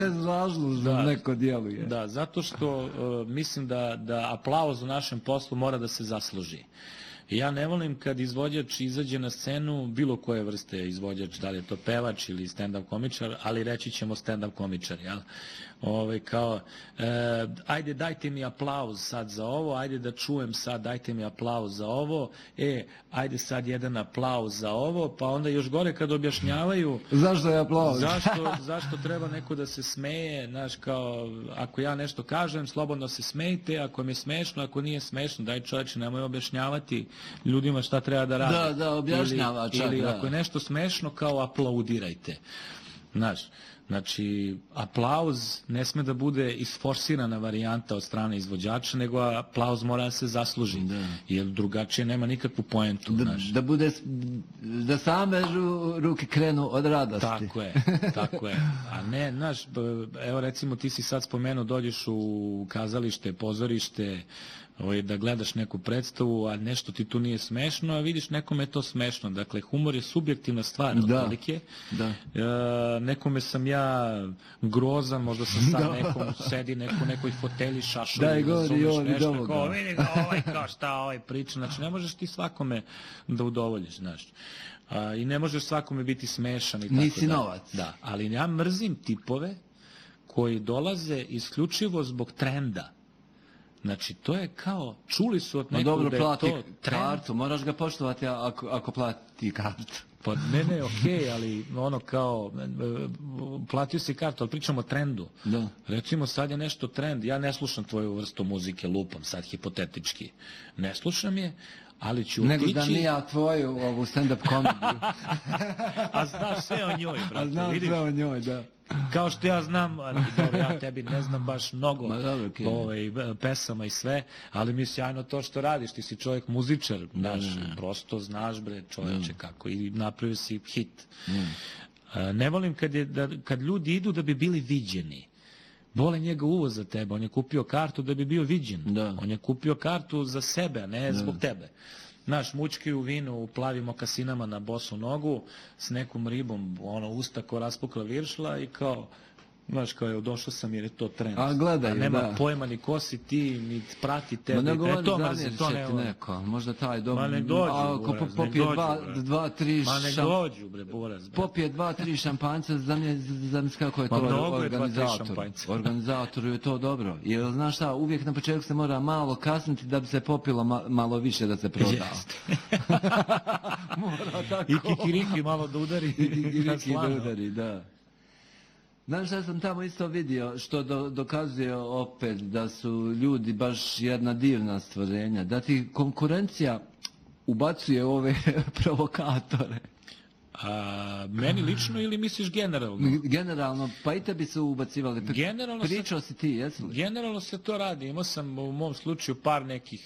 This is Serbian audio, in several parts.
bezrazložno neko djeluje. Da, zato što mislim da aplauz u našem poslu mora da se zasluži. Ja ne volim kad izvođač izađe na scenu, bilo koje vrste izvođač, da li je to pevač ili stand-up komičar, ali reći ćemo stand-up komičar, jel? Kao, ajde dajte mi aplauz sad za ovo, ajde da čujem sad, dajte mi aplauz za ovo, ajde sad jedan aplauz za ovo, pa onda još gore kad objašnjavaju zašto je aplauz? Zašto treba neko da se smeje, znaš, kao, ako ja nešto kažem, slobodno se smejte, ako mi je smešno, ako nije smešno, daj čovječe, nemoj objašnjavati ljudima šta treba da rade. Da, objašnjava čak. Ili ako je nešto smešno, kao aplaudirajte. Znaš, znači, aplauz ne sme da bude isforsirana varijanta od strane izvođača, nego aplauz mora da se zasluži, jer drugačije nema nikakvu poentu. Da same ruke krenu od radosti. Tako je. A ne, znaš, evo recimo ti si sad spomenuo, dođeš u kazalište, pozorište, da gledaš neku predstavu, a nešto ti tu nije smešno, a vidiš nekome je to smešno. Dakle, humor je subjektivna stvar, otprilike. Nekome sam ja grozan, možda sam sad nekom sedi u nekoj fotelji šašovi, razumeš nešto, kao vidi ga ovaj, kao šta ovaj priča, znači ne možeš ti svakome da udovoljiš, znaš. I ne možeš svakome biti smešan i tako da. Nisi novac. Da, ali ja mrzim tipove koji dolaze isključivo zbog trenda. Znači, to je kao, čuli su od nekog da je to trend. Kartu, moraš ga poštovati ako plati kartu. Pa ne, okej, ali ono kao, platio si kartu, ali pričamo o trendu. Recimo, sad je nešto trend, ja ne slušam tvoju vrstu muzike, lupam sad hipotetički. Ne slušam je, ali ću otići... Nego da nije ja tvoju ovu stand-up komediju. A znaš sve o njoj, brate. A znam sve o njoj, da. Kao što ja znam, ja tebi ne znam baš mnogo pesama i sve, ali mi je sjajno to što radiš, ti si čovjek muzičar, prosto znaš bre čovječe kako i napravio si hit. Ne volim kad ljudi idu da bi bili viđeni. Bole njega uvoz za tebe, on je kupio kartu da bi bio viđen, on je kupio kartu za sebe, a ne zbog tebe. Znaš, mučki u vinu, u plavim mokasinama na bosu nogu, s nekom ribom, usta ko raspukla viršla i kao, znaš, kao je došao sam jer je to trend. A gledaj, nema pojma ni ko si ti, ni prati tebe. Ma ne govori zamjeršeti neko, možda taj dom... Ma ne dođu, ako popije 2-3 Ma ne dođu, bre, Boraz. Popije 2-3 šampanjca, zamisli kako je to organizatoru je to dobro. Jer, znaš šta, uvijek na početku se mora malo kasniti da bi se popilo malo više da se proda. I kikiriki malo da udari. I kikiriki da udari, da. Znaš šta sam tamo isto vidio, što dokazuje opet da su ljudi baš jedna divna stvorenja, da ti konkurencija ubacuje ove provokatore. Meni lično ili misliš generalno? Generalno, pa i tebi su ubacivali. Pričao si ti, jesi li? Generalno se to radi, imao sam u mom slučaju par nekih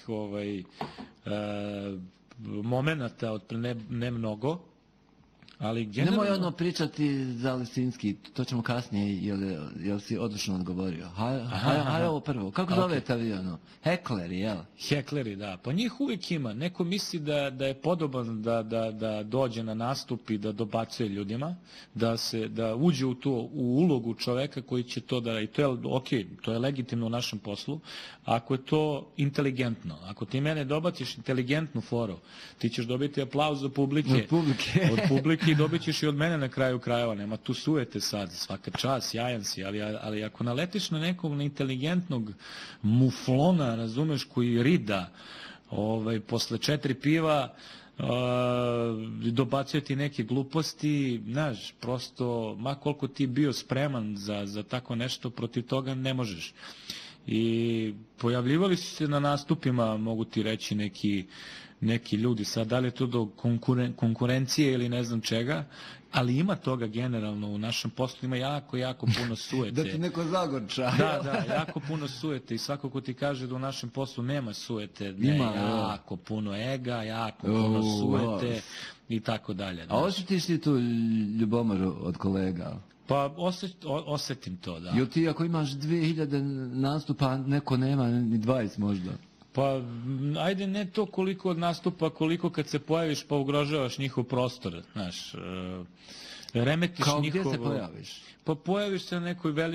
momenata od ne mnogo. Nemoj ono pričati za Lisinski, to ćemo kasnije, jel si odlično odgovorio. Hajde ovo prvo, kako zovete avionu? Hekleri, jel? Hekleri, da. Pa njih uvijek ima. Neko misli da je podoban da dođe na nastup i da dobacuje ljudima, da uđe u ulogu čoveka koji će to da... I to je okej, to je legitimno u našem poslu, ako je to inteligentno. Ako ti mene dobaciš inteligentnu foru, ti ćeš dobiti aplauz od publike. Od publike i dobit ćeš i od mene na kraju krajeva, nema tu sujete sad, svaka čast, jajan si, ali ako naletiš na nekog inteligentnog muflona, razumeš, koji rida, posle 4 piva, dobacuje ti neke gluposti, znaš, prosto, ma koliko ti bio spreman za tako nešto, protiv toga ne možeš. I pojavljivali su se na nastupima, mogu ti reći, neki ljudi, sad da li je to do konkurencije ili ne znam čega, ali ima toga generalno u našem poslu, ima jako puno sujete. Da ti neko zagorča. Da, jako puno sujete i svako ko ti kaže da u našem poslu nema sujete, jako puno ega, jako puno sujete i tako dalje. A osjetiš ti tu ljubomoru od kolega? Pa osjetim to, da. Jel ti ako imaš 2000 nastupa, neko nema ni 20 možda? Pa, ajde ne to koliko od nastupa, koliko kad se pojaviš pa ugrožavaš njihov prostor, znaš, remetiš Kao njihovo... gdje se pojaviš? Pa pojaviš se na nekoj